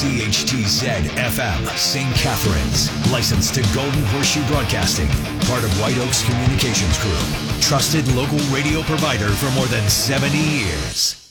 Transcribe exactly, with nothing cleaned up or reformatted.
C H T Z F M, Saint Catharines. Licensed to Golden Horseshoe Broadcasting. Part of White Oaks Communications Group. Trusted local radio provider for more than seventy years.